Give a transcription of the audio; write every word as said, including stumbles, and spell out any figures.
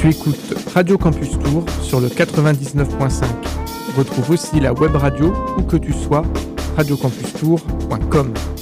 Tu écoutes Radio Campus Tour sur le quatre-vingt-dix-neuf point cinq. Retrouve aussi la web radio où que tu sois, radio campus tour point com.